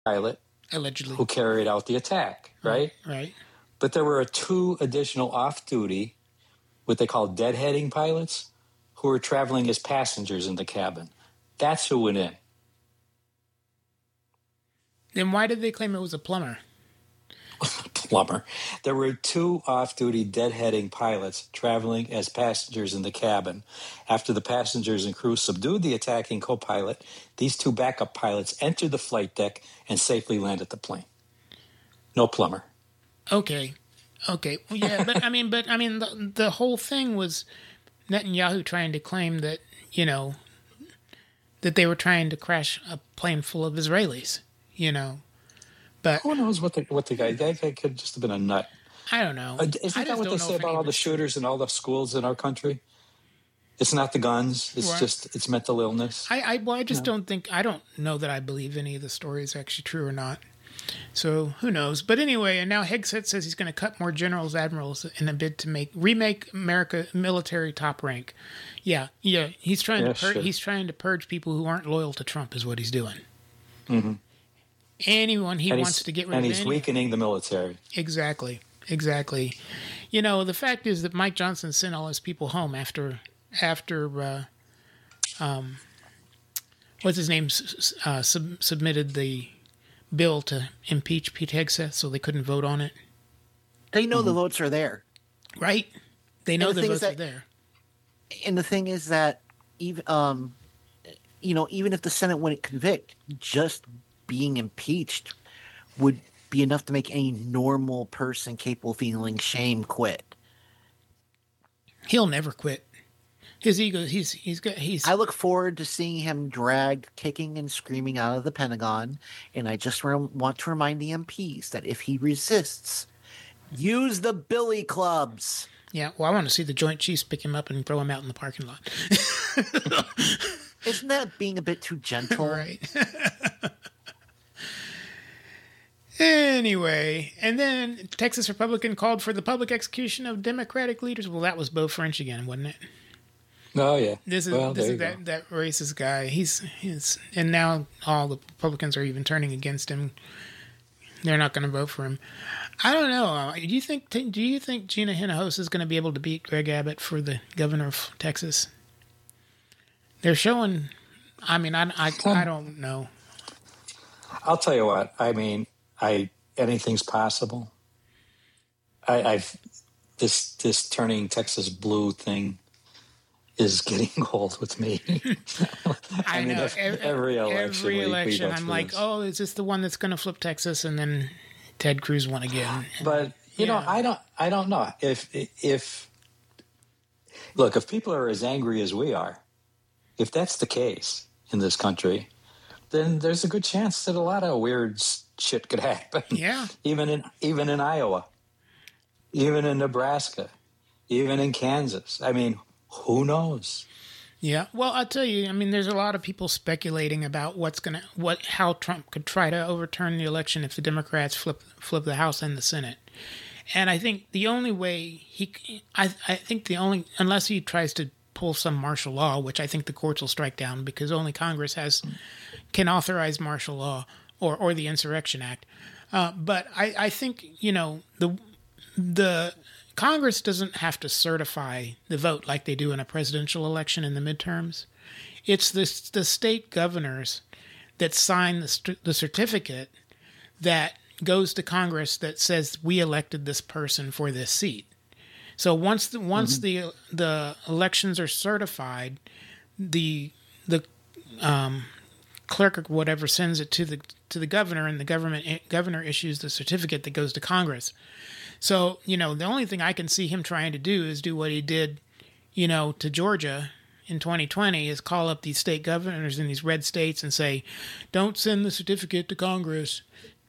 pilot allegedly, who carried out the attack, right? Right. But there were 2 additional off-duty, what they call deadheading pilots, who were traveling as passengers in the cabin. That's who went in. Then why did they claim it was a plumber? Plumber. There were 2 off-duty deadheading pilots traveling as passengers in the cabin. After the passengers and crew subdued the attacking co-pilot, these 2 backup pilots entered the flight deck and safely landed the plane. No plumber. Okay. Well, yeah, but I mean, the whole thing was Netanyahu trying to claim that, that they were trying to crash a plane full of Israelis, But who knows what the guy could just have been a nut. I don't know. Isn't that what they say about all the shooters in all the schools in our country? It's not the guns. It's just it's mental illness. I don't know that I believe any of the stories are actually true or not. So who knows? But anyway, and now Hegseth says he's going to cut more generals, admirals in a bid to remake America military top rank. Yeah. He's trying to purge people who aren't loyal to Trump is what he's doing. Mm-hmm. Anyone he wants to get rid of. And he's weakening the military. Exactly. The fact is that Mike Johnson sent all his people home after what's his name submitted the bill to impeach Pete Hegseth, so they couldn't vote on it. They know the votes are there. Right? They know the votes are there. And the thing is that even if the Senate wouldn't convict, just being impeached would be enough to make any normal person capable of feeling shame quit. He'll never quit. His ego, I look forward to seeing him dragged, kicking and screaming out of the Pentagon, and I just want to remind the MPs that if he resists, use the billy clubs. Yeah, well, I want to see the Joint Chiefs pick him up and throw him out in the parking lot. Isn't that being a bit too gentle? Right. Anyway, and then Texas Republican called for the public execution of Democratic leaders. Well, that was Beau French again, wasn't it? Oh yeah. This is that racist guy. He's and now all the Republicans are even turning against him. They're not going to vote for him. I don't know. Do you think Gina Hinojosa is going to be able to beat Greg Abbott for the governor of Texas? They're showing. I mean, I don't know. I'll tell you what. I mean, anything's possible. This turning Texas blue thing is getting old with me. I know. Every election I'm like, oh, is this the one that's going to flip Texas? And then Ted Cruz won again. But you know, I don't know if people are as angry as we are, if that's the case in this country, then there's a good chance that a lot of weird shit could happen. Yeah. Even in Iowa, even in Nebraska, even in Kansas. I mean, who knows? Yeah. Well, I'll tell you, I mean, there's a lot of people speculating about how Trump could try to overturn the election if the Democrats flip the House and the Senate. And I think the only way unless he tries to pull some martial law, which I think the courts will strike down because only Congress can authorize martial law or the Insurrection Act. But I think, the Congress doesn't have to certify the vote like they do in a presidential election in the midterms. It's the state governors that sign the certificate that goes to Congress that says we elected this person for this seat. So once the elections are certified, the clerk or whatever sends it to the governor, and the governor issues the certificate that goes to Congress. So, the only thing I can see him trying to do is do what he did, to Georgia in 2020, is call up these state governors in these red states and say, don't send the certificate to Congress,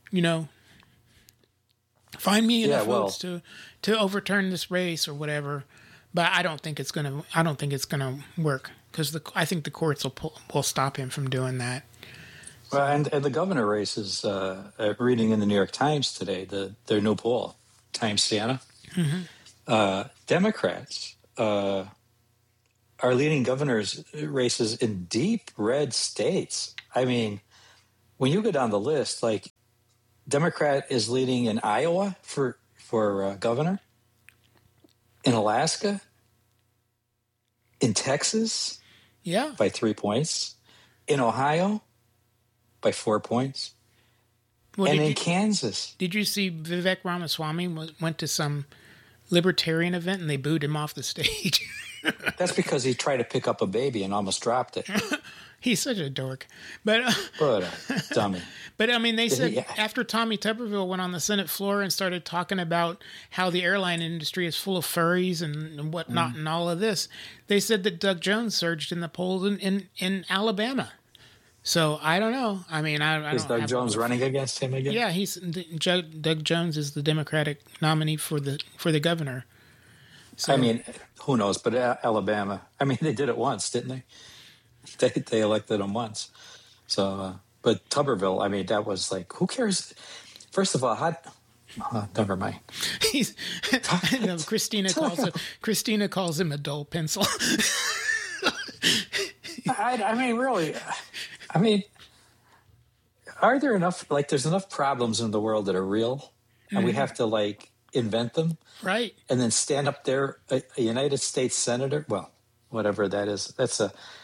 find me enough votes to overturn this race or whatever. But I don't think it's gonna work because I think the courts will stop him from doing that. Well, and the governor race is reading in the New York Times today, their new poll. Times Siena. Mm-hmm. Democrats are leading governors races in deep red states. I mean, when you go down the list, like Democrat is leading in Iowa for governor, in Alaska, in Texas, Yeah. by 3 points, in Ohio by 4 points, Well, and in Kansas. Did you see Vivek Ramaswamy went to some libertarian event and they booed him off the stage? That's because he tried to pick up a baby and almost dropped it. He's such a dork. But What a dummy. But I mean, they said he- after Tommy Tuberville went on the Senate floor and started talking about how the airline industry is full of furries and whatnot and all of this, they said that Doug Jones surged in the polls in Alabama. So I don't know. I mean, I Is don't Doug have Jones running against him again? Yeah, Doug Jones is the Democratic nominee for the governor. So, I mean, who knows? But Alabama, I mean, they did it once, didn't they? They elected him once. So, but Tuberville, I mean, that was like, who cares? First of all, never mind. he's, you know, Christina calls him a dull pencil. I mean, really, I mean, are there enough, like, there's enough problems in the world that are real, and we have to, like, invent them? Right. And then stand up there, a United States senator, well, whatever that is, that's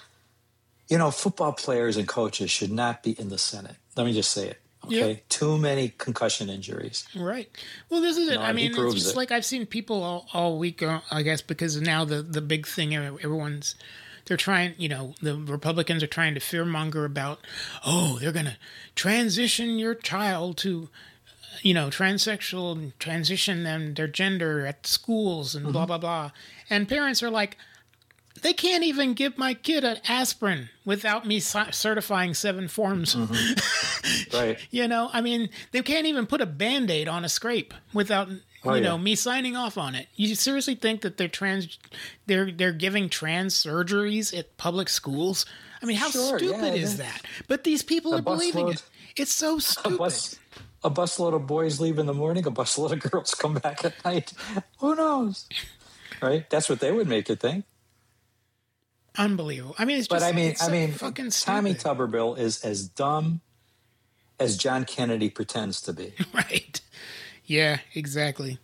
football players and coaches should not be in the Senate. Let me just say it. Okay. Yeah. Too many concussion injuries. Right. Well, this is it. No, I he mean, it's proves just it. like I've seen people all week, I guess, because now the big thing, they're trying, the Republicans are trying to fearmonger about, they're going to transition your child to, transsexual and transition them, their gender at schools and blah, blah, blah. And parents are like, they can't even give my kid an aspirin without me certifying 7 forms. Right. I mean, they can't even put a Band-Aid on a scrape without, me signing off on it. You seriously think that they're giving trans surgeries at public schools? I mean, how stupid is that? But these people are believing it. It's so stupid. A busload of boys leave in the morning, a busload of girls come back at night. Who knows? Right? That's what they would make it think. Unbelievable. I mean, it's just fucking stupid. Tommy Tuberville is as dumb as John Kennedy pretends to be. Right. Yeah, exactly.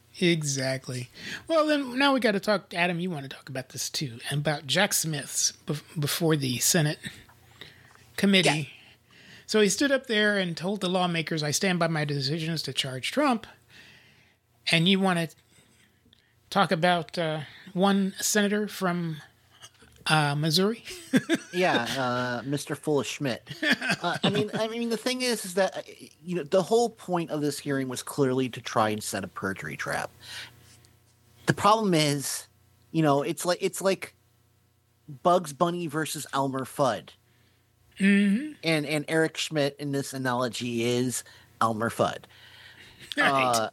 Well, then now we got to talk. Adam, you want to talk about this too, about Jack Smith's before the Senate committee. Yeah. So he stood up there and told the lawmakers, "I stand by my decisions to charge Trump." And you want to talk about one senator from Missouri? Yeah, Mr. Full of Schmidt. I mean, the thing is that the whole point of this hearing was clearly to try and set a perjury trap. The problem is, it's like Bugs Bunny versus Elmer Fudd, and Eric Schmidt in this analogy is Elmer Fudd. Right.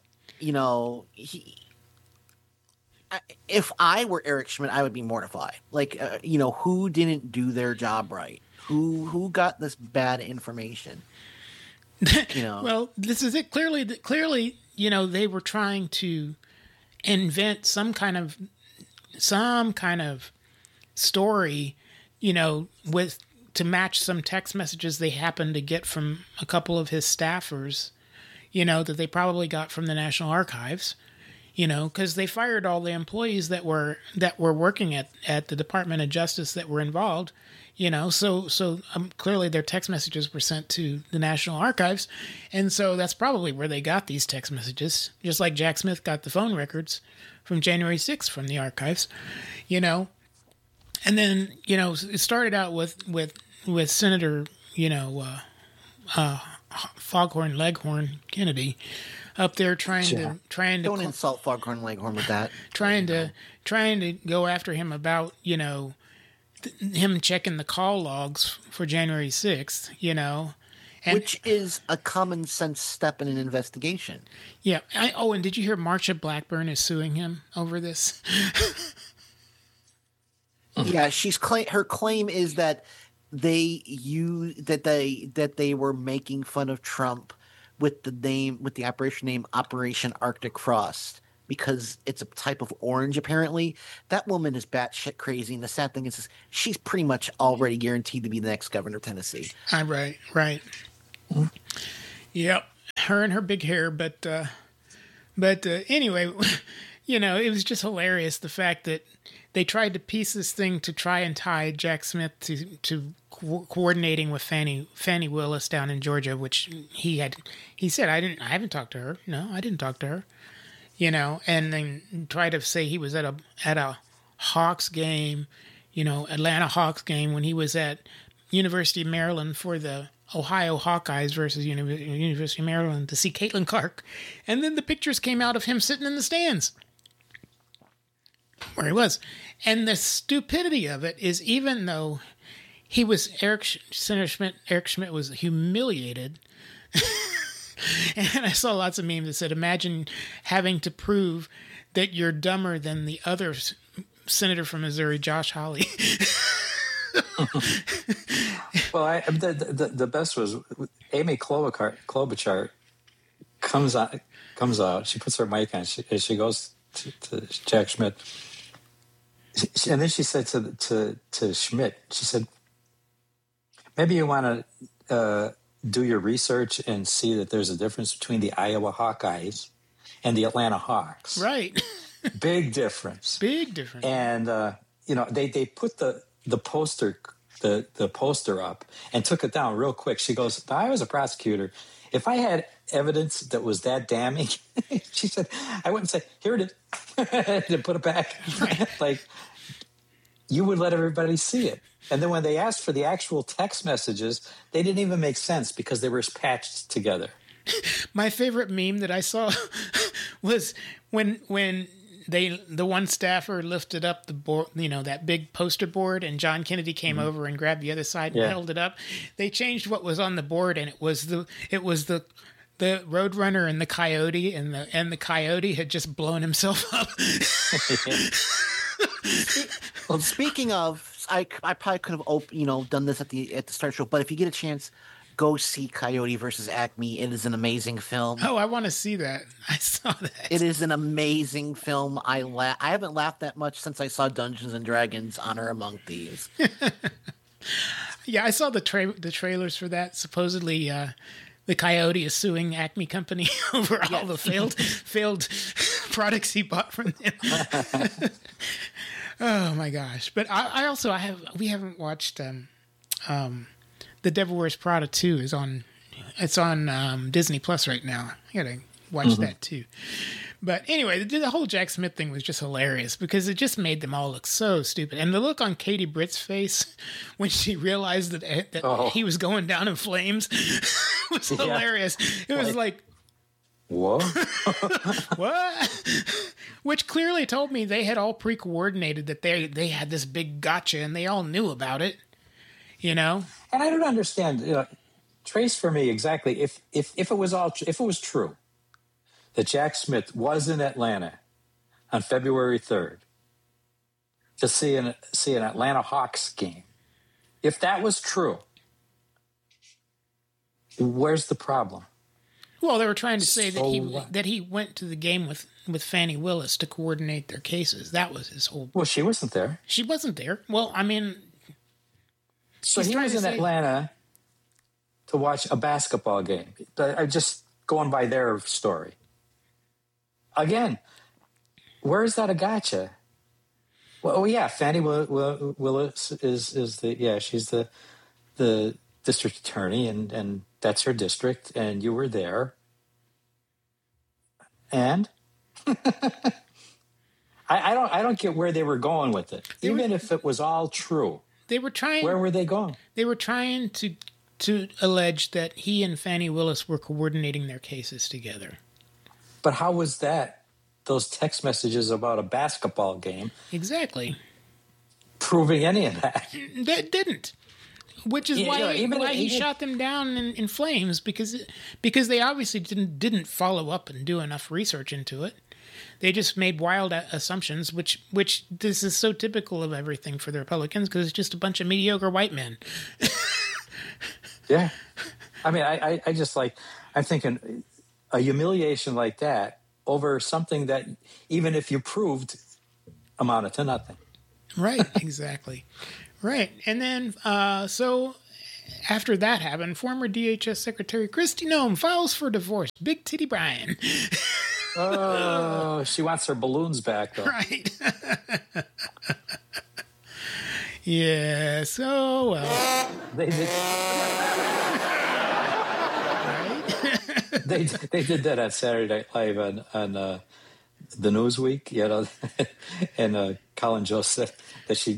If I were Eric Schmidt, I would be mortified. Like, who didn't do their job right? Who got this bad information? Well, this is it. Clearly, they were trying to invent some kind of story, to match some text messages they happened to get from a couple of his staffers, that they probably got from the National Archives. Because they fired all the employees that were working at the Department of Justice that were involved, so clearly their text messages were sent to the National Archives, and so that's probably where they got these text messages, just like Jack Smith got the phone records from January 6th from the archives, and then it started out with Senator Foghorn Leghorn Kennedy up there trying to don't insult Foghorn Leghorn with that. trying to go after him about him checking the call logs for January 6th, which is a common sense step in an investigation. Yeah. And did you hear Marsha Blackburn is suing him over this? Yeah, her claim is that they were making fun of Trump with the operation name Operation Arctic Frost because it's a type of orange. Apparently, that woman is batshit crazy, and the sad thing is she's pretty much already guaranteed to be the next governor of Tennessee. Right. Yep, her and her big hair, but anyway, it was just hilarious the fact that they tried to piece this thing to try and tie Jack Smith to coordinating with Fannie Willis down in Georgia, which he said I haven't talked to her. No, I didn't talk to her. And then try to say he was at a Hawks game, Atlanta Hawks game, when he was at University of Maryland for the Ohio Hawkeyes versus University of Maryland to see Caitlin Clark. And then the pictures came out of him sitting in the stands where he was. And the stupidity of it is, even though he was Senator Schmidt, Eric Schmidt was humiliated. And I saw lots of memes that said, imagine having to prove that you're dumber than the other senator from Missouri, Josh Hawley. Well, the best was Amy Klobuchar comes out. She puts her mic on. She goes to Jack Schmidt, and then she said to Schmidt, she said, maybe you want to do your research and see that there's a difference between the Iowa Hawkeyes and the Atlanta Hawks. Right. Big difference. Big difference. And they put the poster up and took it down real quick. She goes, if I was a prosecutor, if I had evidence that was that damning, she said, I wouldn't say, here it is, and put it back. Like, you would let everybody see it. And then when they asked for the actual text messages, they didn't even make sense because they were patched together. My favorite meme that I saw was when the one staffer lifted up the board, that big poster board, and John Kennedy came over and grabbed the other side and held it up. They changed what was on the board, and it was the Roadrunner and the Coyote, and the Coyote had just blown himself up. Well, speaking of, I probably could have done this at the start show, but if you get a chance, go see Coyote versus Acme. It is an amazing film. Oh, I want to see that. I saw that. It is an amazing film. I haven't laughed that much since I saw Dungeons and Dragons: Honor Among Thieves. Yeah, I saw the trailers for that. Supposedly, the Coyote is suing Acme Company over all the failed products he bought from them. Oh my gosh! But we haven't watched The Devil Wears Prada 2 is on. It's on Disney Plus right now. I gotta watch that too. But anyway, the whole Jack Smith thing was just hilarious because it just made them all look so stupid. And the look on Katie Britt's face when she realized that he was going down in flames was hilarious. It was like what? What? Which clearly told me they had all pre-coordinated that they had this big gotcha and they all knew about it. And I don't understand. Trace for me exactly if it was true that Jack Smith was in Atlanta on February 3rd to see an Atlanta Hawks game. If that was true, where's the problem? Well, they were trying to say that he went to the game with Fannie Willis to coordinate their cases. That was his whole. Well, she wasn't there. She wasn't there. Well, I mean, so he was in Atlanta to watch a basketball game. I'm just going by their story. Again, where is that a gotcha? Well, yeah, Fannie Willis is she's the district attorney, and that's her district, and you were there. And I don't get where they were going with it. Even if it was all true. They were trying. Where were they going? They were trying to allege that he and Fannie Willis were coordinating their cases together. But how was that? Those text messages about a basketball game. Exactly. Proving any of that. That didn't. Which is why he shot them down in flames, because they obviously didn't follow up and do enough research into it. They just made wild assumptions, which this is so typical of everything for the Republicans, because it's just a bunch of mediocre white men. Yeah. I mean, I'm thinking a humiliation like that over something that, even if you proved, amounted to nothing. Right, exactly. Right. And then, so after that happened, former DHS Secretary Kristi Noem files for divorce. Big Titty Brian. Oh, she wants her balloons back, though. Right. Yes. Oh, well. They did. They did that on Saturday Night Live on the Newsweek, you know, and Colin Jost said that she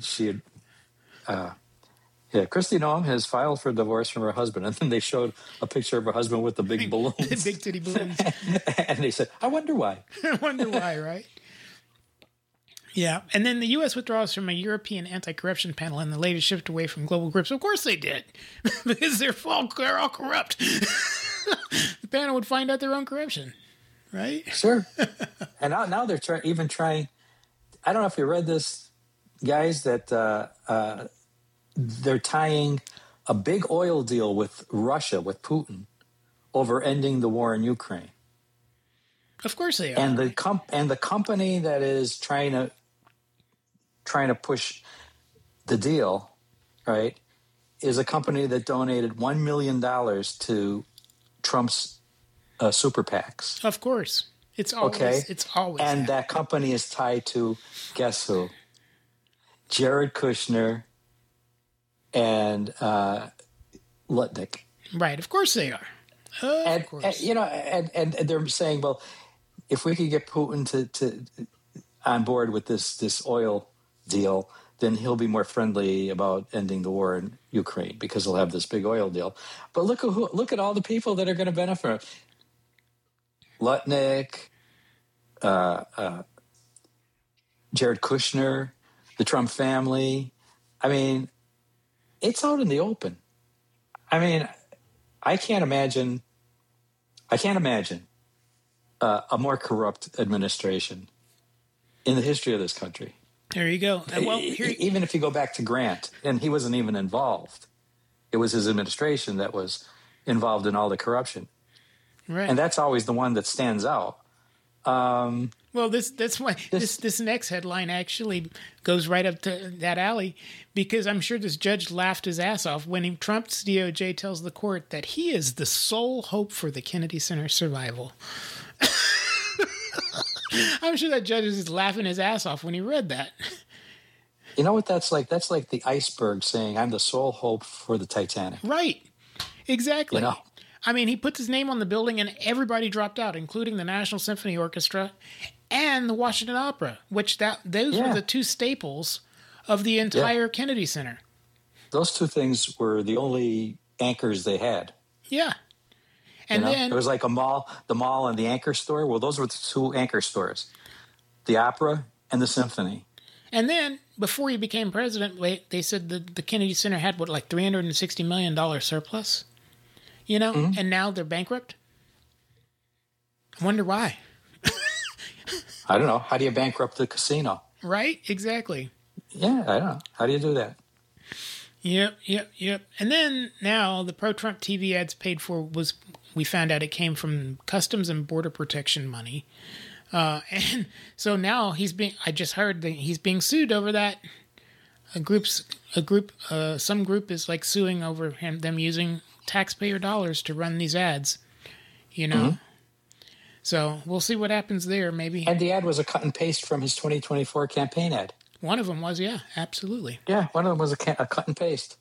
Kristi Noem has filed for divorce from her husband, and then they showed a picture of her husband with the big balloons, The big titty balloons. and they said, "I wonder why." I wonder why, right? Yeah, and then the U.S. withdraws from a European anti-corruption panel and the latest shift away from global groups. Of course they did, because they're all corrupt. The panel would find out their own corruption, right? Sure. And now they're trying. I don't know if you read this, guys, that they're tying a big oil deal with Russia, with Putin, over ending the war in Ukraine. Of course they are. And the company that is trying to push the deal, right, is a company that donated $1 million to Trump's super PACs. Of course. It's always. Okay. It's always. And that company is tied to, guess who? Jared Kushner and Lutnick. Right. Of course they are. Of course. And, you know, and they're saying, well, if we could get Putin to on board with this oil deal, then he'll be more friendly about ending the war in Ukraine because he'll have this big oil deal. But look at all the people that are going to benefit. Lutnick, Jared Kushner, the Trump family. I mean, it's out in the open. I mean, I can't imagine a more corrupt administration in the history of this country. There you go. Well, even if you go back to Grant, and he wasn't even involved. It was his administration that was involved in all the corruption. right. And that's always the one that stands out. Well, that's why this next headline actually goes right up to that alley, because I'm sure this judge laughed his ass off when Trump's DOJ tells the court that he is the sole hope for the Kennedy Center survival. I'm sure that judge is just laughing his ass off when he read that. You know what that's like? That's like the iceberg saying, I'm the sole hope for the Titanic. Right. Exactly. You know? I mean, he puts his name on the building and everybody dropped out, including the National Symphony Orchestra and the Washington Opera, which those were the two staples of the entire Kennedy Center. Those two things were the only anchors they had. Yeah. And then it was like the mall and the anchor store. Well, those were the two anchor stores, the opera and the symphony. And then before he became president, they said the Kennedy Center had like $360 million surplus, and now they're bankrupt. I wonder why. I don't know. How do you bankrupt the casino? Right? Exactly. Yeah, I don't know. How do you do that? Yep. And then now the pro-Trump TV ads paid for we found out it came from Customs and Border Protection money. And so now I just heard that he's being sued over that. Some group is like suing over them using taxpayer dollars to run these ads, Mm-hmm. So we'll see what happens there, maybe. And the ad was a cut and paste from his 2024 campaign ad. One of them was, yeah, absolutely. Yeah, one of them was a cut and paste.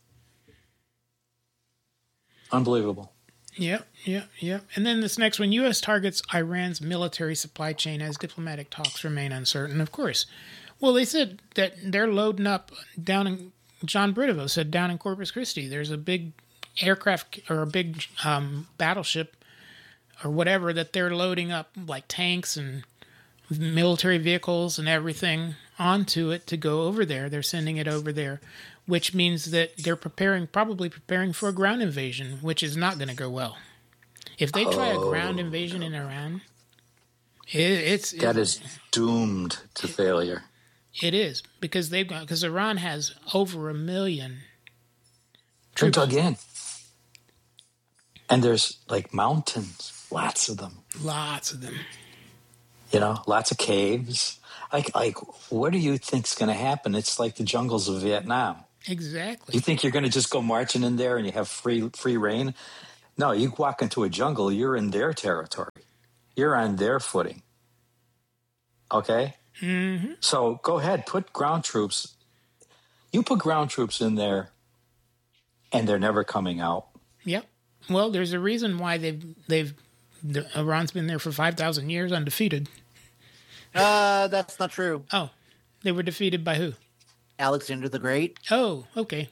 Unbelievable. Yep. And then this next one, U.S. targets Iran's military supply chain as diplomatic talks remain uncertain. Of course. Well, they said that they're loading up John Bridevo said down in Corpus Christi, there's a big aircraft or a big battleship or whatever that they're loading up like tanks and military vehicles and everything onto it to go over there. They're sending it over there, which means that they're probably preparing for a ground invasion, which is not going to go well. If they try a ground invasion in Iran, that is doomed to failure. It is because Iran has over 1 million They're troops. dug in, and there's like mountains, lots of them. Lots of them. Lots of caves. Like, what do you think's going to happen? It's like the jungles of Vietnam. Exactly. You think you're going to just go marching in there and you have free reign? No, you walk into a jungle, you're in their territory. You're on their footing. Okay? Mm-hmm. So go ahead, put ground troops. You put ground troops in there, and they're never coming out. Yep. Well, there's a reason why Iran's been there for 5,000 years undefeated. That's not true. Oh, they were defeated by who? Alexander the Great. Oh, okay.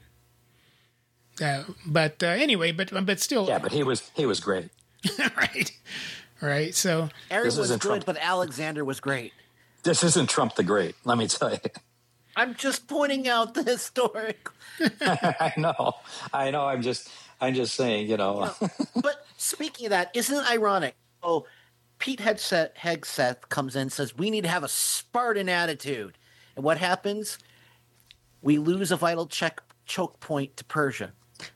But anyway, but still. Yeah, but he was great. Right. So Aaron was good, Trump. but Alexander was great. This isn't Trump the Great, let me tell you. I'm just pointing out the historic. I know. I'm just saying, But speaking of that, isn't it ironic? Oh, Pete Hegseth comes in and says, we need to have a Spartan attitude. And what happens? We lose a vital choke point to Persia.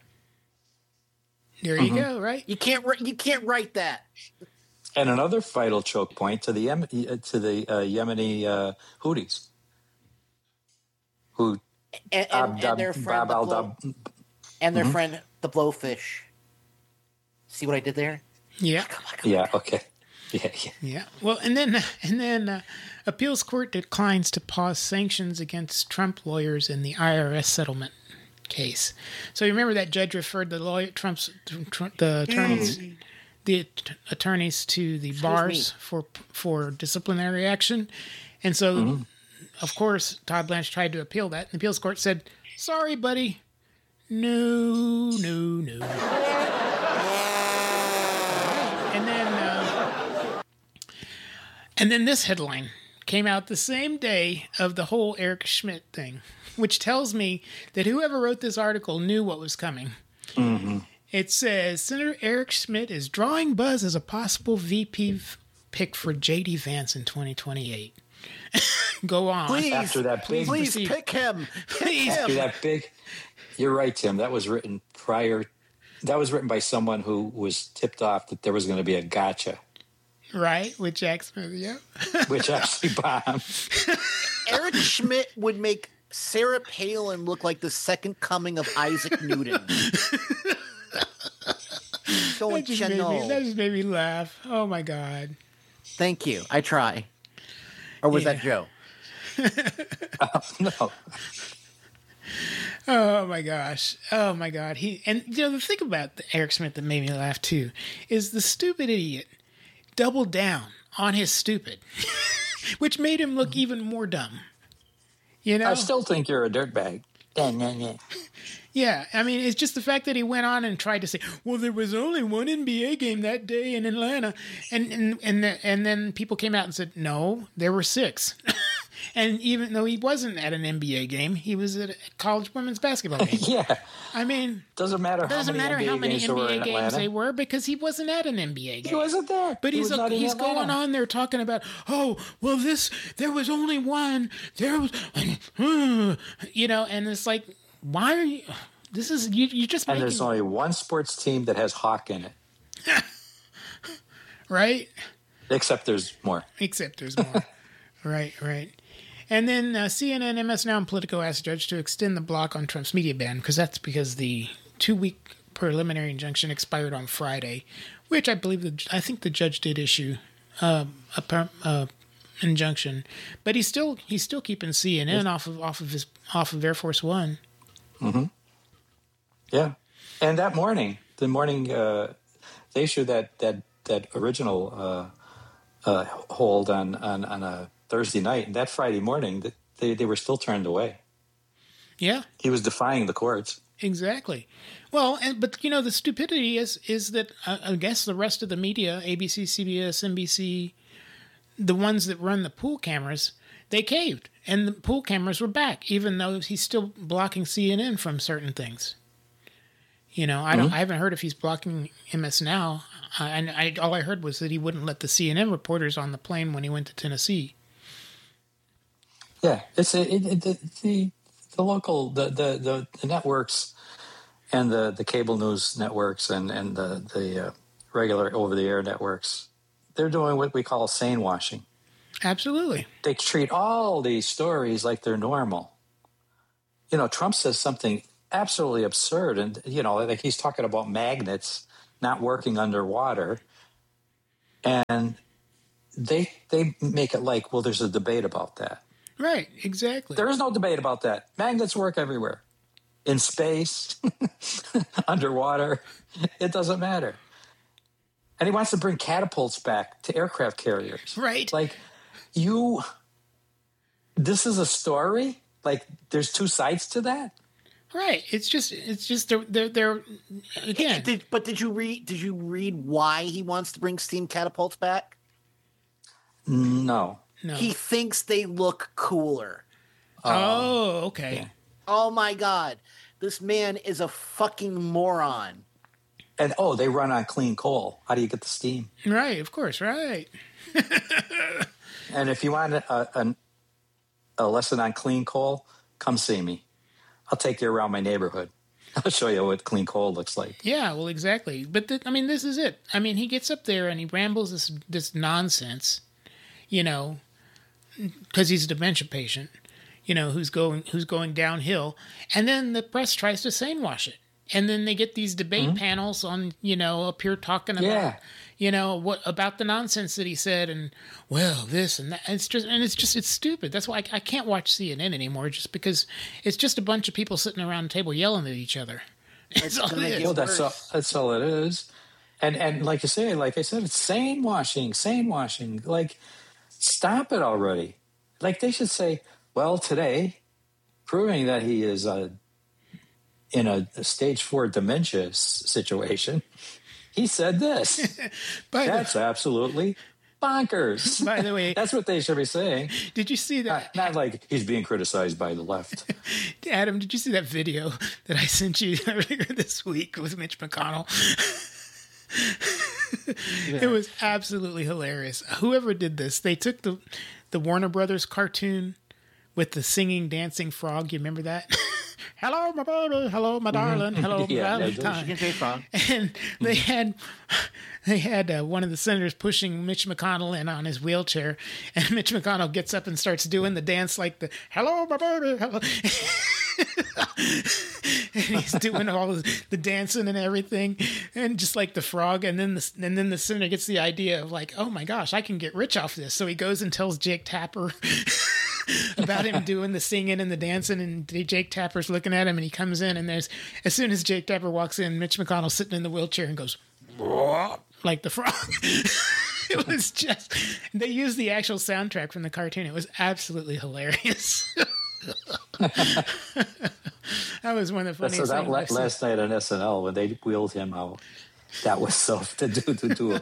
There you go, right? You can't write that. And another vital choke point to the Yemeni Houthis, who and their friend and their friend the Blowfish. See what I did there? Yeah. Yeah. Okay. Yeah. Well, and then appeals court declines to pause sanctions against Trump lawyers in the IRS settlement case. So you remember that judge referred the attorneys to the bars for disciplinary action, and so of course Todd Blanche tried to appeal that. And the appeals court said, "Sorry, buddy, no." And then this headline came out the same day of the whole Eric Schmidt thing, which tells me that whoever wrote this article knew what was coming. Mm-hmm. It says, Senator Eric Schmidt is drawing buzz as a possible VP pick for J.D. Vance in 2028. Go on. Please pick him. After that big... You're right, Tim. That was written prior... That was written by someone who was tipped off that there was going to be a gotcha. Right, with Jack Smith, yeah. Which actually bombed. Eric Schmidt would make Sarah Palin look like the second coming of Isaac Newton. That just made me laugh. Oh, my God. Thank you. I try. Or was that Joe? No. Oh my gosh. The thing about Eric Schmidt that made me laugh too is the stupid idiot doubled down on his stupid, which made him look even more dumb. I still think you're a dirtbag. Yeah, I mean, it's just the fact that he went on and tried to say, well, there was only one NBA game that day in Atlanta. And then people came out and said, no, there were 6. And even though he wasn't at an NBA game, he was at a college women's basketball game. Yeah. I mean, doesn't matter how many NBA games they were because he wasn't at an NBA game. He wasn't there. But he's going on there talking about, oh, well, there was only one. There was, and it's like, why are you? This is you just. And there's only one sports team that has Hawk in it, right? Except there's more. Right. And then CNN, MS Now, and Politico asked Judge to extend the block on Trump's media ban because the 2-week preliminary injunction expired on Friday, which I think the judge did issue a injunction, but he's still keeping CNN off of Air Force One. Mm-hmm. Yeah, and the morning they issued that original hold on a Thursday night, and that Friday morning they were still turned away. Yeah, he was defying the courts. Exactly. Well, but the stupidity is that I guess the rest of the media, ABC, CBS, NBC, the ones that run the pool cameras, they caved, and the pool cameras were back, even though he's still blocking CNN from certain things. I haven't heard if he's blocking MS Now, and all I heard was that he wouldn't let the CNN reporters on the plane when he went to Tennessee. Yeah, it's the local the networks and the cable news networks and the regular over the air networks. They're doing what we call sane washing. Absolutely, they treat all these stories like they're normal. Trump says something absolutely absurd, and like he's talking about magnets not working underwater, and they make it like, well, there's a debate about that. Right, exactly. There is no debate about that. Magnets work everywhere, in space, underwater. It doesn't matter. And he wants to bring catapults back to aircraft carriers. Right. Like, this is a story? Like, there's two sides to that? Right. It's just they're again. Did you read why he wants to bring steam catapults back? No. He thinks they look cooler. Oh, okay. Yeah. Oh my God. This man is a fucking moron. And they run on clean coal. How do you get the steam? Right, of course, right. And if you want a lesson on clean coal, come see me. I'll take you around my neighborhood. I'll show you what clean coal looks like. Yeah, well, exactly. But this is it. I mean, he gets up there and he rambles this nonsense, because he's a dementia patient, who's going downhill, and then the press tries to sanewash it. And then they get these debate panels on, up here talking about, what about the nonsense that he said, and this and that. It's stupid. That's why I can't watch CNN anymore, just because it's just a bunch of people sitting around a table yelling at each other. That's all it is. That's all it is. And like I said, it's sane washing. Like, stop it already. Like, they should say, well, today, proving that he is in a stage 4 dementia situation, he said this. That's absolutely bonkers. By the way, that's what they should be saying. Did you see that? Not like he's being criticized by the left. Adam, did you see that video that I sent you earlier this week with Mitch McConnell? It was absolutely hilarious. Whoever did this, they took the Warner Brothers cartoon with the singing, dancing frog. You remember that? Hello, my baby. Hello, my darling. Hello, my Valentine. And they had one of the senators pushing Mitch McConnell in on his wheelchair, and Mitch McConnell gets up and starts doing the dance like the "Hello, my baby." Hello. And he's doing all the dancing and everything, and just like the frog. And then the senator gets the idea of like, oh my gosh, I can get rich off this. So he goes and tells Jake Tapper about him doing the singing and the dancing, and Jake Tapper's looking at him, and he comes in, and as soon as Jake Tapper walks in, Mitch McConnell's sitting in the wheelchair and goes like the frog. It was just, they used the actual soundtrack from the cartoon. It was absolutely hilarious. That was one of the funniest things. Last night on SNL, when they wheeled him out, that was so to do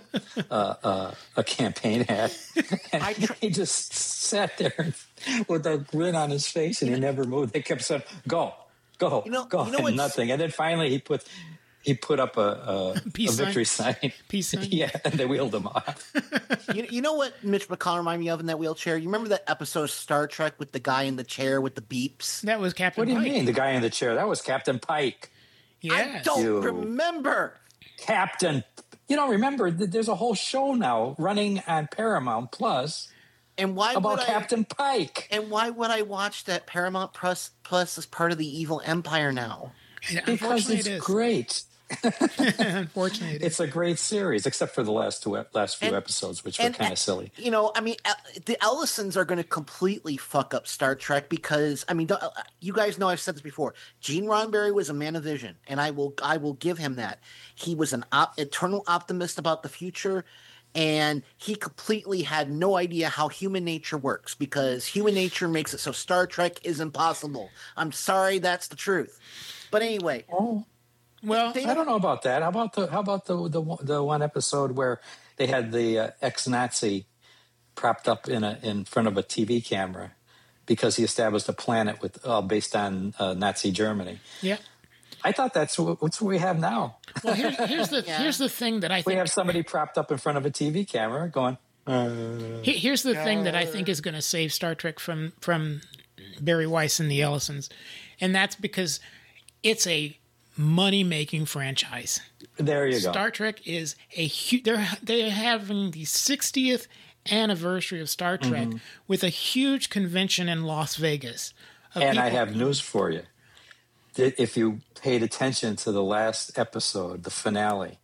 a campaign ad, and he just sat there with a grin on his face, and he never moved. They kept saying, "Go, go, go," and nothing. And then finally, he put up a victory sign. Peace sign. Yeah, and they wheeled him off. You know what Mitch McConnell reminded me of in that wheelchair? You remember that episode of Star Trek with the guy in the chair with the beeps? That was Captain Pike. What do you mean, the guy in the chair? That was Captain Pike. Yeah, I don't remember. Captain. You don't remember? There's a whole show now running on Paramount Plus. And why about Captain Pike? And why would I watch that Paramount Plus as part of the evil empire now? Because it's great. Unfortunately, it's a great series, except for the last few episodes, which were kind of silly. The Ellisons are going to completely fuck up Star Trek because, you guys know I've said this before. Gene Roddenberry was a man of vision, and I will give him that. He was an eternal optimist about the future, and he completely had no idea how human nature works because human nature makes it so Star Trek is impossible. I'm sorry, that's the truth. But anyway. Oh. Well, I don't know about that. How about the one episode where they had the ex-Nazi propped up in front of a TV camera because he established a planet based on Nazi Germany? Yeah, I thought that's what we have now. Well, here's the thing that I think we have somebody propped up in front of a TV camera going. Here's the thing that I think is going to save Star Trek from Barry Weiss and the Ellisons, and that's because it's a money-making franchise. There you go. Star Trek is a huge. They're having the 60th anniversary of Star Trek with a huge convention in Las Vegas. And I have news for you. if you paid attention to the last episode, the finale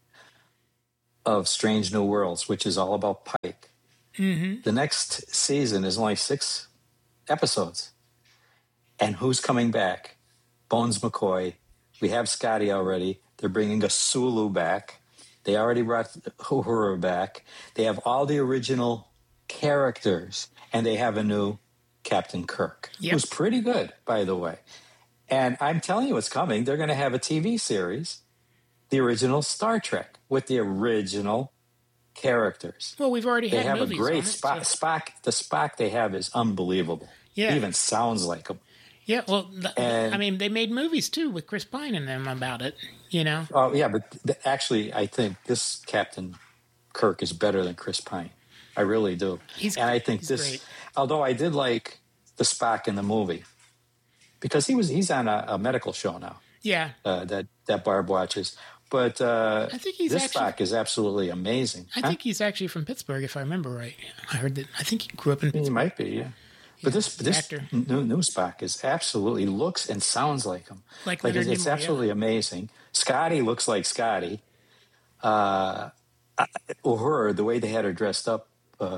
of Strange New Worlds, which is all about Pike, the next season is only 6 episodes. And who's coming back? Bones McCoy. We have Scotty already. They're bringing a Sulu back. They already brought Uhura back. They have all the original characters, and they have a new Captain Kirk, who's pretty good, by the way. And I'm telling you what's coming. They're going to have a TV series, the original Star Trek, with the original characters. Well, we've already had movies. They have a great Spock. Spock. The Spock they have is unbelievable. Yeah. It even sounds like him. Yeah, well, I mean, they made movies, too, with Chris Pine in them about it, you know? Oh, yeah, but actually, I think this Captain Kirk is better than Chris Pine. I really do. I think this, great. Although I did like the Spock in the movie, because he's on a medical show now. Yeah. That Barb watches. But I think this Spock is absolutely amazing. I think he's actually from Pittsburgh, if I remember right. I heard that. I think he grew up in Pittsburgh. He might be, yeah. But this actor. new Spock is absolutely looks and sounds like him. Like it's absolutely amazing. Scotty looks like Scotty. Uhura, the way they had her dressed up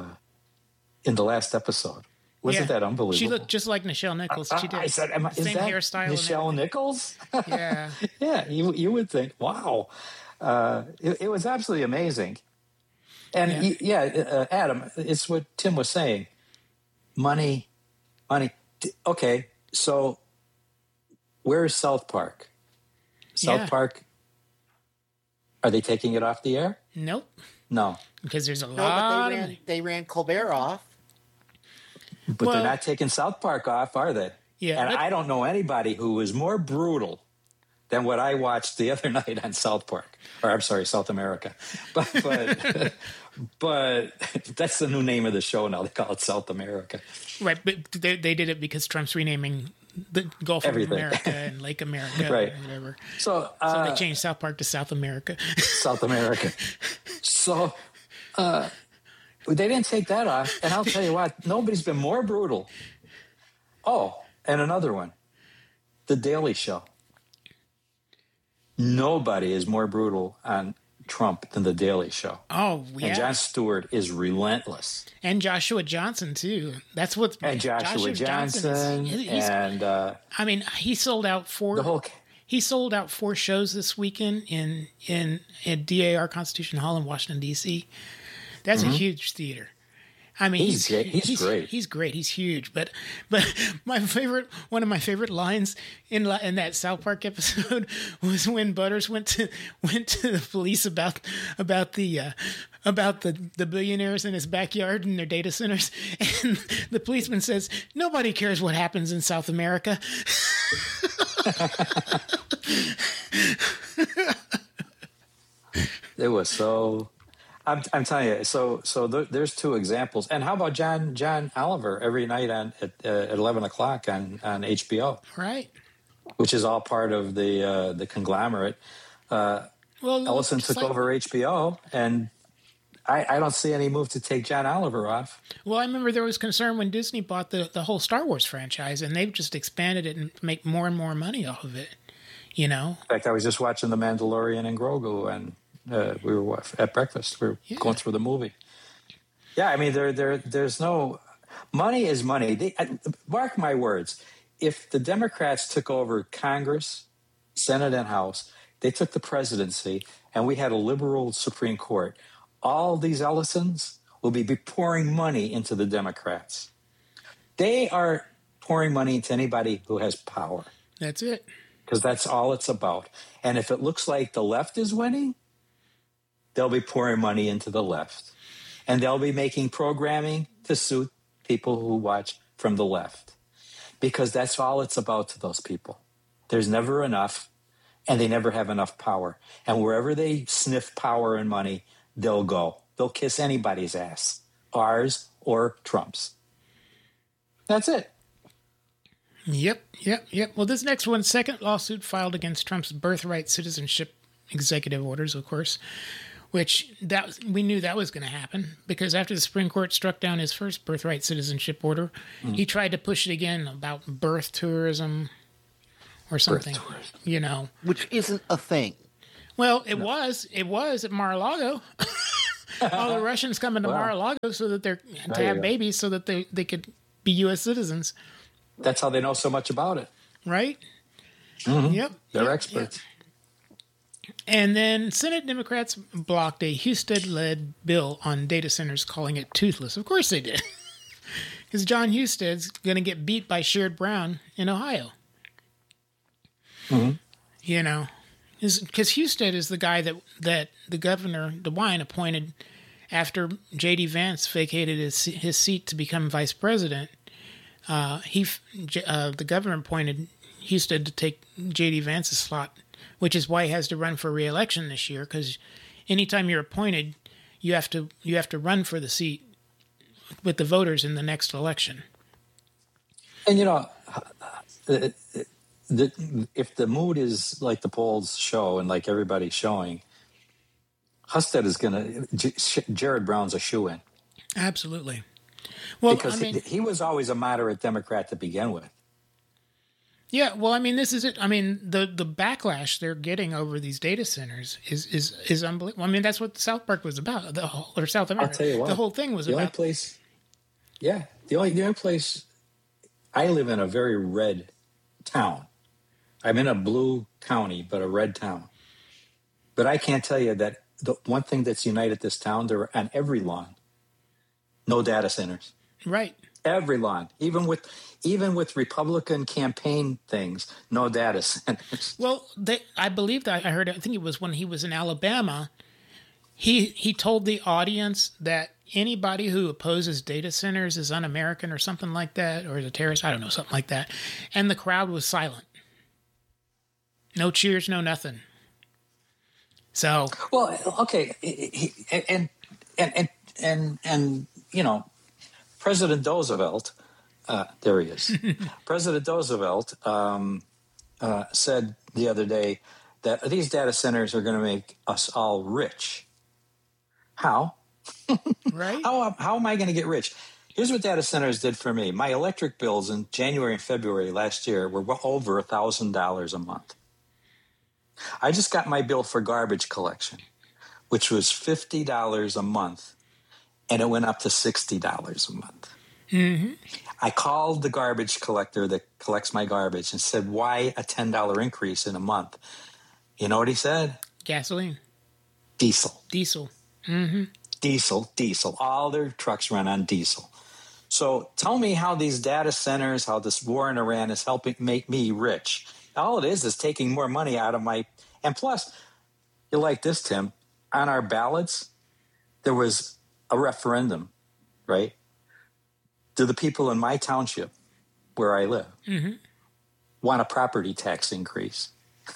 in the last episode, wasn't that unbelievable? She looked just like Nichelle Nichols. She did. I said, is same that hairstyle. Nichelle Nichols? Yeah. Yeah, you would think, wow. It was absolutely amazing. And Adam, it's what Tim was saying. Money. Okay, so where's South Park? South Park, are they taking it off the air? Nope. No. Because there's a No, lot but they ran Colbert off. But they're not taking South Park off, are they? Yeah. And I don't know anybody who is more brutal than what I watched the other night on South Park. Or I'm sorry, South America. But but that's the new name of the show now. They call it South America. Right, but they did it because Trump's renaming the Gulf of America and Lake America right. and whatever. So they changed South Park to South America. South America. So they didn't take that off. And I'll tell you what, nobody's been more brutal. Oh, and another one. The Daily Show. Nobody is more brutal on Trump than The Daily Show. Oh, yeah. And Jon Stewart is relentless. And Joshua Johnson, too. That's what's... And Joshua Johnson. I mean, he sold out 4... He sold out 4 shows this weekend in DAR Constitution Hall in Washington, D.C. That's a huge theater. I mean, he's great. He's great. He's huge. But one of my favorite lines in that South Park episode was when Butters went to the police about the billionaires in his backyard and their data centers, and the policeman says, "Nobody cares what happens in South America." It was so. I'm telling you. So there's 2 examples. And how about John Oliver every night at 11 o'clock on HBO? Right. Which is all part of the conglomerate. Ellison took over HBO, and I don't see any move to take John Oliver off. Well, I remember there was concern when Disney bought the whole Star Wars franchise, and they've just expanded it and make more and more money off of it. You know. In fact, I was just watching The Mandalorian and Grogu, and we were at breakfast. We were going through the movie. Yeah, I mean, there's no money is money. Mark my words. If the Democrats took over Congress, Senate, and House, they took the presidency, and we had a liberal Supreme Court, all these Ellisons will be pouring money into the Democrats. They are pouring money into anybody who has power. That's it. Because that's all it's about. And if it looks like the left is winning, they'll be pouring money into the left. And they'll be making programming to suit people who watch from the left. Because that's all it's about to those people. There's never enough, and they never have enough power. And wherever they sniff power and money, they'll go. They'll kiss anybody's ass, ours or Trump's. That's it. Yep. Well, this next one, second lawsuit filed against Trump's birthright citizenship executive orders, of course, which we knew that was going to happen because after the Supreme Court struck down his first birthright citizenship order, he tried to push it again about birth tourism or something, which isn't a thing. Well, it was at Mar-a-Lago. All the Russians coming to Mar-a-Lago so that to have babies so that they could be U.S. citizens. That's how they know so much about it. Right? Mm-hmm. Yep. They're experts. Yep. And then Senate Democrats blocked a Husted-led bill on data centers, calling it toothless. Of course they did. Because John Husted's going to get beat by Sherrod Brown in Ohio. Mm-hmm. Because Husted is the guy that the governor, DeWine, appointed after J.D. Vance vacated his seat to become vice president. The governor appointed Husted to take J.D. Vance's slot, which is why he has to run for re-election this year. Because anytime you're appointed, you have to run for the seat with the voters in the next election. And if the mood is like the polls show and like everybody's showing, Husted is Sherrod Brown's a shoo-in. Absolutely. Well, because he was always a moderate Democrat to begin with. Yeah, well, this is it. The backlash they're getting over these data centers is unbelievable. That's what South Park was about, or South America. I'll tell you what, the whole thing was about. The only place, I live in a very red town. I'm in a blue county, but a red town. But I can't tell you that the one thing that's united this town, there are on every lawn, no data centers. Right. Every lawn, even with Republican campaign things, no data centers. Well, I believe that I think it was when he was in Alabama, he told the audience that anybody who opposes data centers is un-American or something like that, or is a terrorist, I don't know, something like that. And the crowd was silent. No cheers, no nothing. So, well, okay, and President Roosevelt, there he is. President Roosevelt said the other day that these data centers are going to make us all rich. How? Right? How am I going to get rich? Here's what data centers did for me. My electric bills in January and February last year were well over $1,000 a month. I just got my bill for garbage collection, which was $50 a month, and it went up to $60 a month. Mm-hmm. I called the garbage collector that collects my garbage and said, why a $10 increase in a month? You know what he said? Gasoline. Diesel. Mm-hmm. Diesel. All their trucks run on diesel. So tell me how these data centers, how this war in Iran is helping make me rich. All it is taking more money out of my... And plus, you like this, Tim, on our ballots, there was a referendum, right? Do the people in my township, where I live, mm-hmm. want a property tax increase?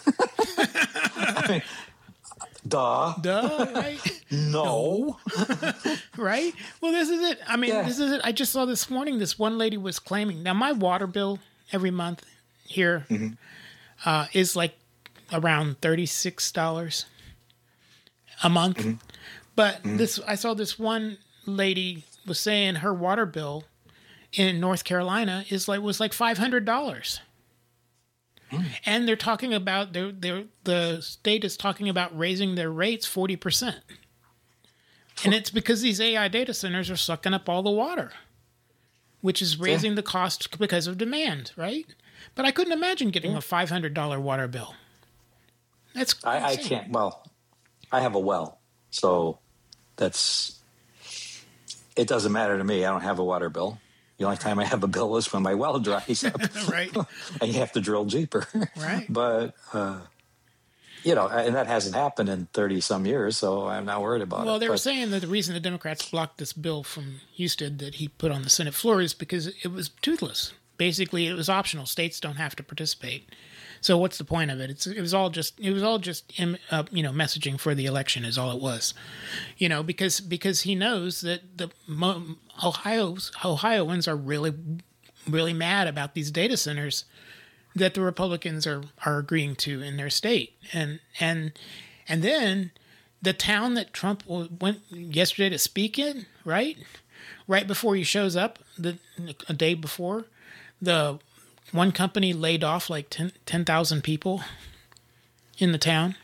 Duh, right? No. Right? Well, this is it. This is it. I just saw this morning, this one lady was claiming, now my water bill every month here mm-hmm. Is like around $36 a month. Mm-hmm. But I saw this one lady was saying her water bill in North Carolina was like $500. And they're talking about the state is talking about raising their rates 40%. And it's because these AI data centers are sucking up all the water, which is raising the cost because of demand, right? But I couldn't imagine getting a $500 water bill. That's I can't. Well, I have a well, so it doesn't matter to me. I don't have a water bill. The only time I have a bill is when my well dries up. Right. And you have to drill deeper. Right. But, and that hasn't happened in 30-some years, so I'm not worried about it. Well, they were saying that the reason the Democrats blocked this bill from Husted that he put on the Senate floor is because it was toothless. Basically, it was optional. States don't have to participate. So what's the point of it? It was all just messaging for the election is all it was, because he knows that the Ohioans are really, really mad about these data centers that the Republicans are agreeing to in their state, and then the town that Trump went yesterday to speak in, right before he shows up, a day before, the one company laid off like 10,000 people in the town.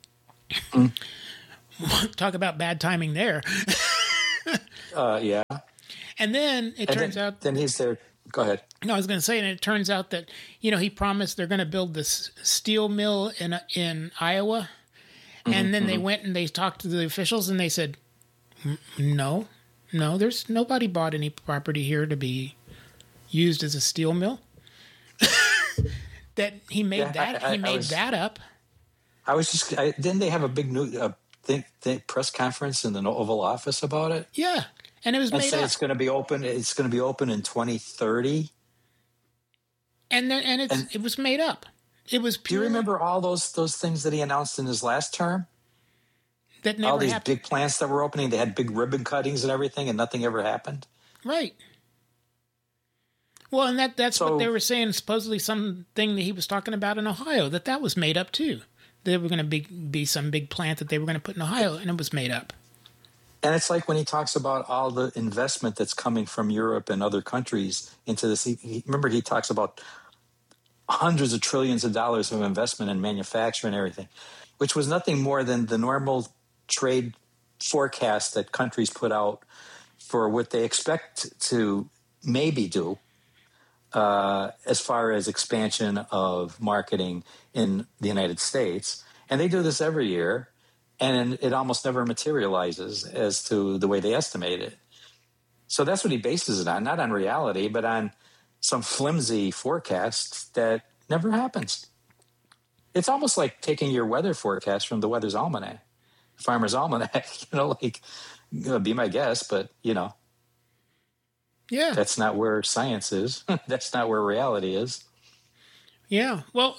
Talk about bad timing there. Yeah. And then it turns out... Then he's there. Go ahead. No, I was going to say, and it turns out that, he promised they're going to build this steel mill in Iowa. And then they went and they talked to the officials and they said, no, there's nobody bought any property here to be used as a steel mill. That he made that up. I was just, didn't they have a big press conference in the Oval Office about it? Yeah. And it was made up. It's going to be open. It's going to be open in 2030. And it was made up. It was pure. Do you remember all those things that he announced in his last term? That never all these happened. Big plants that were opening. They had big ribbon cuttings and everything, and nothing ever happened. Right. Well, and that's what they were saying. Supposedly, something that he was talking about in Ohio that was made up too. There were going to be some big plant that they were going to put in Ohio, and it was made up. And it's like when he talks about all the investment that's coming from Europe and other countries into this. Remember, he talks about hundreds of trillions of dollars of investment in manufacturing and everything, which was nothing more than the normal trade forecast that countries put out for what they expect to maybe do as far as expansion of marketing in the United States. And they do this every year, and it almost never materializes as to the way they estimate it. So that's what he bases it on, not on reality, but on some flimsy forecast that never happens. It's almost like taking your weather forecast from the Weather's Almanac, Farmer's Almanac, be my guess, but, Yeah. That's not where science is. That's not where reality is. Yeah. Well,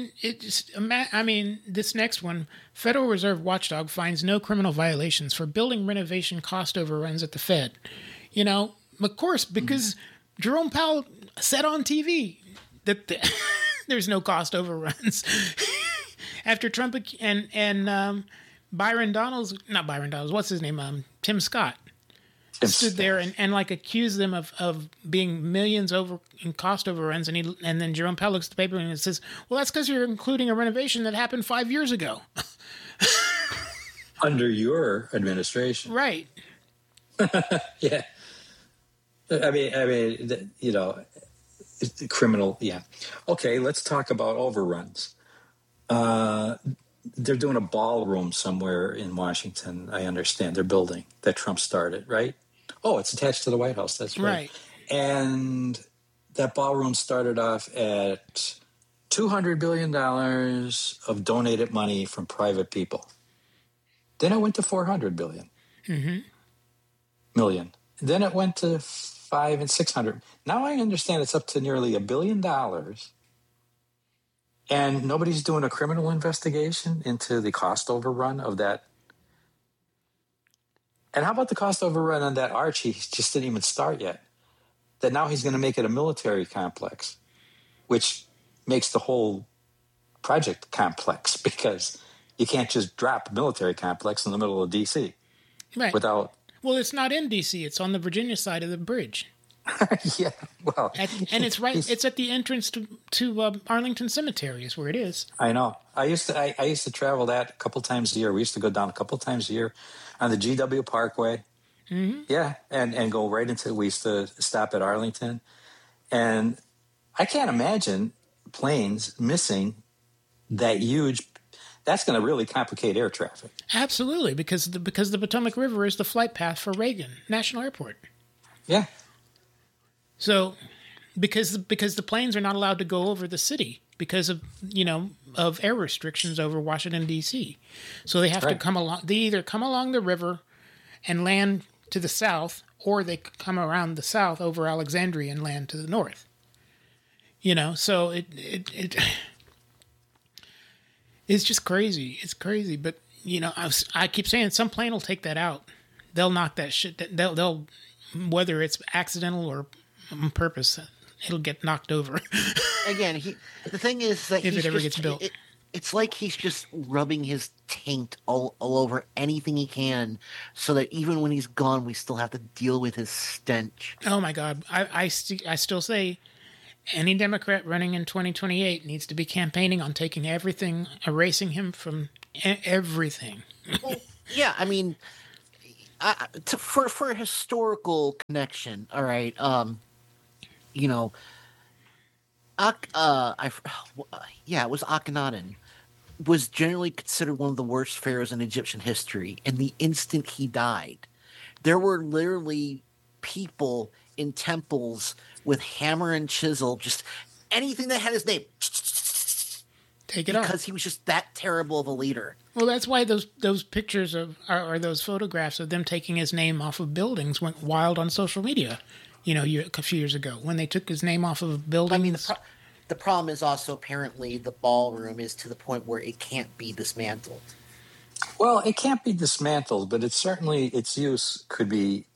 this next one, Federal Reserve watchdog finds no criminal violations for building renovation cost overruns at the Fed. Of course, because Jerome Powell said on TV that there's no cost overruns. After Trump and not Byron Donalds, what's his name? Tim Scott stood there and accused them of being millions over in cost overruns, and then Jerome Powell looks at the paper and says, "Well, that's because you're including a renovation that happened 5 years ago." Under your administration, right? Yeah. I mean, criminal. Yeah. Okay, let's talk about overruns. They're doing a ballroom somewhere in Washington. I understand they're building that Trump started, right? Oh, it's attached to the White House. That's right. And that ballroom started off at $200 billion of donated money from private people. Then it went to $400 billion. Million. Then it went to $500 and $600. Now I understand it's up to nearly $1 billion. And nobody's doing a criminal investigation into the cost overrun of that. And how about the cost overrun on that arch? He just didn't even start yet. That now he's going to make it a military complex, which makes the whole project complex because you can't just drop a military complex in the middle of D.C. Right. Without. Well, it's not in D.C. It's on the Virginia side of the bridge. Yeah, well, and it's right. It's at the entrance to Arlington Cemetery is where it is. I know. I used to travel that a couple times a year. We used to go down a couple times a year on the GW Parkway. Yeah, and go right into. We used to stop at Arlington, and I can't imagine planes missing that huge. That's going to really complicate air traffic. Absolutely, because the Potomac River is the flight path for Reagan National Airport. Yeah. So, because the planes are not allowed to go over the city because of air restrictions over Washington D.C., so they have to come along. They either come along the river and land to the south, or they come around the south over Alexandria and land to the north. So it's just crazy. It's crazy, but I keep saying some plane will take that out. They'll knock that shit. They'll whether it's accidental or on purpose, it'll get knocked over. Again, the thing is that if it ever gets built, it's like he's just rubbing his taint all over anything he can, so that even when he's gone, we still have to deal with his stench. Oh my God, I still say, Any Democrat running in 2028 needs to be campaigning on taking everything, erasing him from everything. Well, yeah, I mean, for a historical connection, all right. You know, yeah, it was Akhenaten was generally considered one of the worst pharaohs in Egyptian history. And the instant he died, there were literally people in temples with hammer and chisel, just anything that had his name, Take it off. because he was just that terrible of a leader. Well, that's why those pictures of or those photographs of them taking his name off of buildings went wild on social media. A few years ago when they took his name off of buildings. I mean, the problem is also apparently the ballroom is to the point where it can't be dismantled. Well, it can't be dismantled, but it's certainly its use could be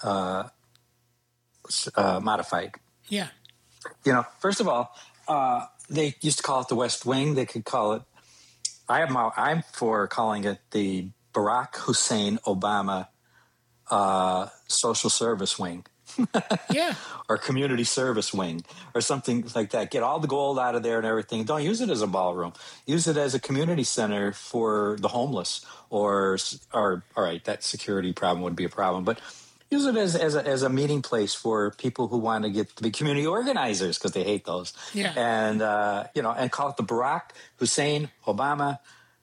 modified. Yeah. First of all, they used to call it the West Wing. They could call it. I'm for calling it the Barack Hussein Obama Social Service Wing. Yeah. Or community service wing or something like that. Get all the gold out of there and everything. Don't use it as a ballroom. Use it as a community center for the homeless or all right, that security problem would be a problem, but use it as a meeting place for people who want to get to be community organizers because they hate those. Yeah. And, and call it the Barack Hussein Obama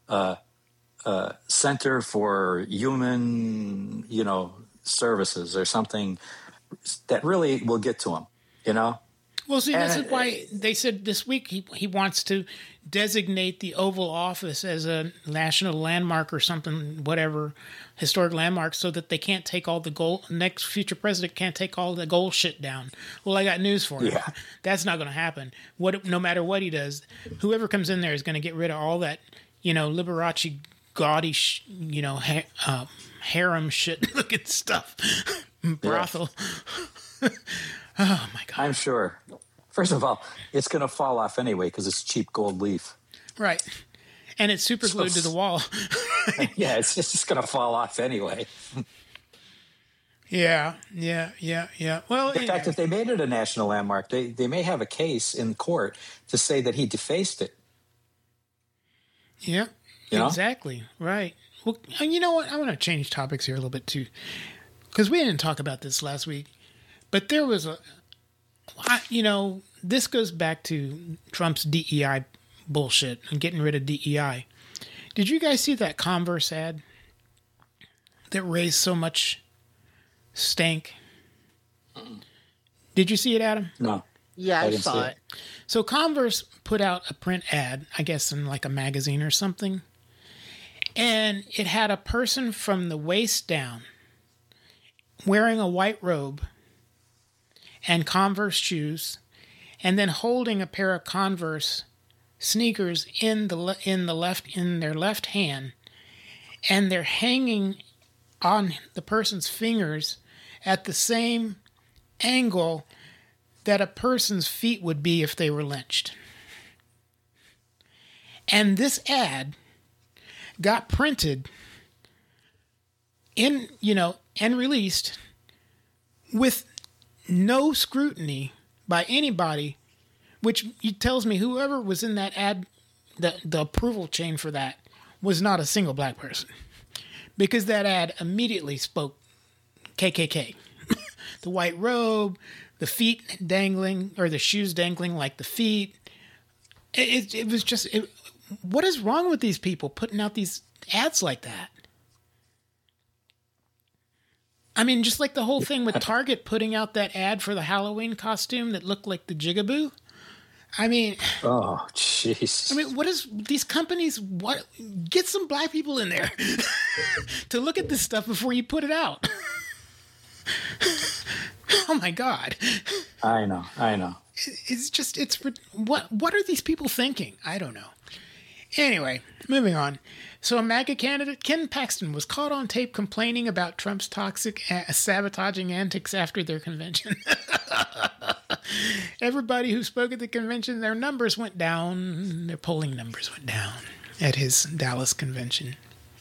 Center for Human, Services or something that really will get to him, Well, see, this is why they said this week he wants to designate the Oval Office as a national landmark or something, whatever, historic landmark, so that they can't take all the gold. Next future president can't take all the gold shit down. Well, I got news for him. Yeah. That's not going to happen. No matter what he does, whoever comes in there is going to get rid of all that, Liberace, gaudy, harem shit looking stuff. Brothel. Oh my God. I'm sure. First of all, it's going to fall off anyway because it's cheap gold leaf. Right. And it's super glued to the wall. Yeah, it's just going to fall off anyway. Yeah. Well, In fact, if they made it a national landmark, they may have a case in court to say that he defaced it. Yeah, exactly. Right. Well, you know what? I want to change topics here a little bit too, because we didn't talk about this last week, but there was this goes back to Trump's DEI bullshit and getting rid of DEI. Did you guys see that Converse ad that raised so much stank? Did you see it, Adam? No. Yeah, I saw it. So Converse put out a print ad, I guess in like a magazine or something, and it had a person from the waist down wearing a white robe and Converse shoes, and then holding a pair of Converse sneakers in their left hand, and they're hanging on the person's fingers at the same angle that a person's feet would be if they were lynched. And this ad got printed and released with no scrutiny by anybody, which tells me whoever was in that ad, the approval chain for that, was not a single black person. Because that ad immediately spoke KKK. The white robe, the feet dangling, or the shoes dangling like the feet. It was just, what is wrong with these people putting out these ads like that? I mean, just like the whole thing with Target putting out that ad for the Halloween costume that looked like the Jigaboo. I mean, oh, jeez. I mean, what is these companies? What, get some black people in there to look at this stuff before you put it out. Oh my God. I know. What are these people thinking? I don't know. Anyway, moving on. So a MAGA candidate, Ken Paxton, was caught on tape complaining about Trump's toxic sabotaging antics after their convention. Everybody who spoke at the convention, their numbers went down. Their polling numbers went down at his Dallas convention.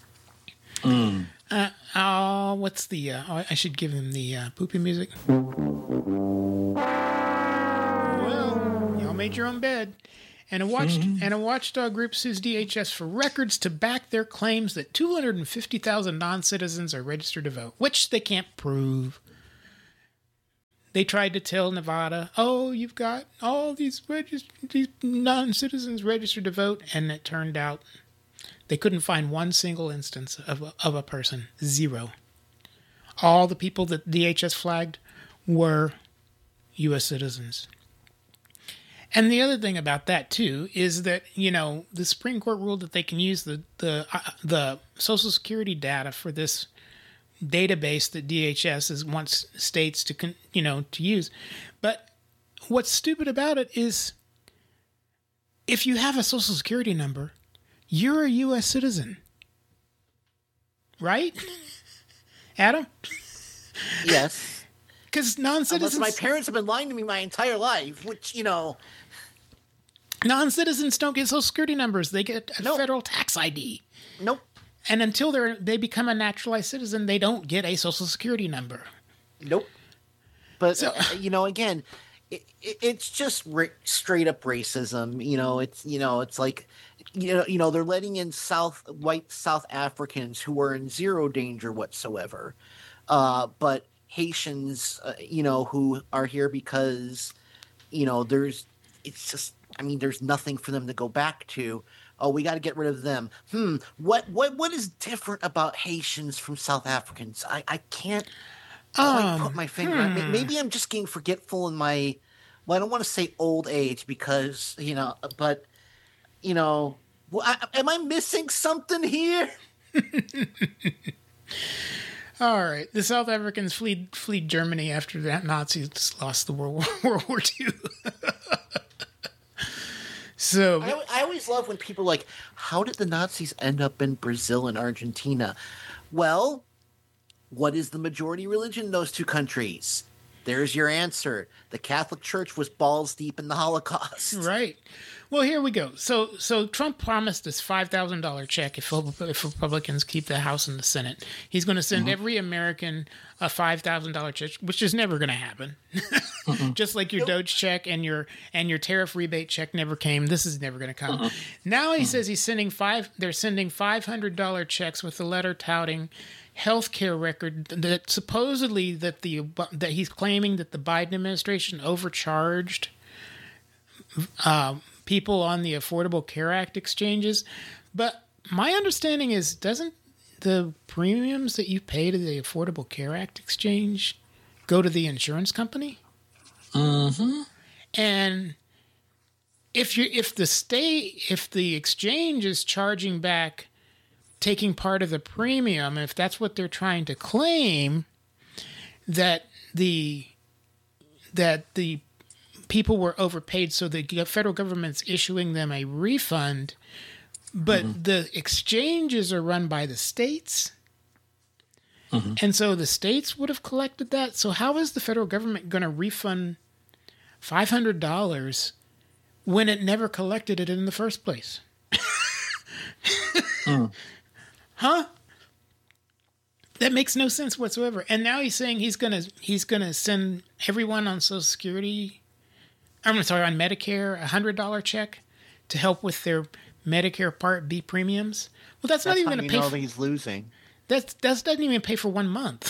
What's the... I should give him the poopy music. Well, y'all all made your own bed. And a watchdog group sues DHS for records to back their claims that 250,000 non-citizens are registered to vote, which they can't prove. They tried to tell Nevada, oh, you've got all these non-citizens registered to vote, and it turned out they couldn't find one single instance of a person. Zero. All the people that DHS flagged were U.S. citizens. And the other thing about that, too, is that, the Supreme Court ruled that they can use the Social Security data for this database that DHS wants states to use. But what's stupid about it is if you have a Social Security number, you're a U.S. citizen. Right? Adam? Yes. Because non-citizens... Unless my parents have been lying to me my entire life, which, Non-citizens don't get Social Security numbers. They get a federal tax ID. Nope. And until they become a naturalized citizen, they don't get a Social Security number. Nope. But, again, it's just straight up racism. It's like, they're letting in white South Africans who are in zero danger whatsoever. But Haitians, who are here because, there's nothing for them to go back to. Oh, we got to get rid of them. What is different about Haitians from South Africans? I can't quite put my finger on it. Maybe I'm just getting forgetful in my, I don't want to say old age because, but, am I missing something here? All right. The South Africans fled Germany after the Nazis lost the World War II. So I always love when people are like, how did the Nazis end up in Brazil and Argentina? Well, what is the majority religion in those two countries? There's your answer. The Catholic Church was balls deep in the Holocaust. Right. Well, here we go. So Trump promised this $5,000 check if Republicans keep the House and the Senate. He's going to send every American a $5,000 check, which is never going to happen. Just like your Doge check and your tariff rebate check never came. This is never going to come. Now he says they're sending $500 checks with a letter touting healthcare record that supposedly that he's claiming that the Biden administration overcharged people on the Affordable Care Act exchanges. But my understanding is, doesn't the premiums that you pay to the Affordable Care Act exchange go to the insurance company? Mm-hmm. And if the exchange is charging back, taking part of the premium, if that's what they're trying to claim, that the people were overpaid, so the federal government's issuing them a refund, but the exchanges are run by the states, and so the states would have collected that. So how is the federal government going to refund $500 when it never collected it in the first place? Huh? That makes no sense whatsoever. And now he's saying he's gonna send everyone on Social Security, on Medicare, $100 check to help with their Medicare Part B premiums. Well, that's not even going to pay. That he's losing. That doesn't even pay for 1 month.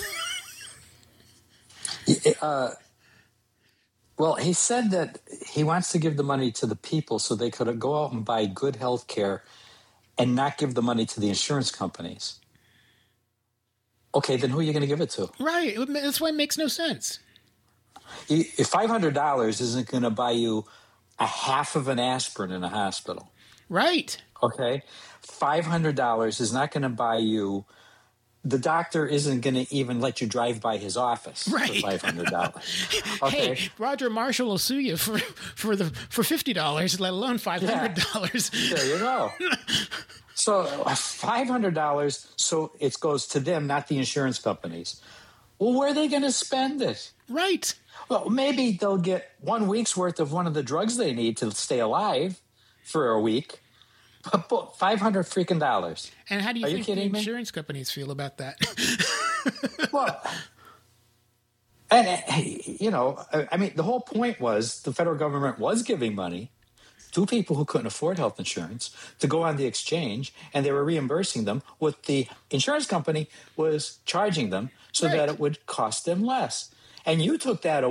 Well, he said that he wants to give the money to the people so they could go out and buy good health care and not give the money to the insurance companies. Okay, then who are you going to give it to? Right. That's why it makes no sense. If $500 isn't going to buy you a half of an aspirin in a hospital. Right. Okay? $500 is not going to buy you. The doctor isn't going to even let you drive by his office for $500. Okay. Hey, Roger Marshall will sue you for $50, let alone $500. Yeah. There you go. So $500, so it goes to them, not the insurance companies. Well, where are they going to spend it? Right. Well, maybe they'll get 1 week's worth of one of the drugs they need to stay alive for a week. But $500 freaking dollars. And how do you think the insurance companies feel about that? Well, And, I mean, the whole point was the federal government was giving money to people who couldn't afford health insurance to go on the exchange, and they were reimbursing them what the insurance company was charging them so that it would cost them less. And you took that away.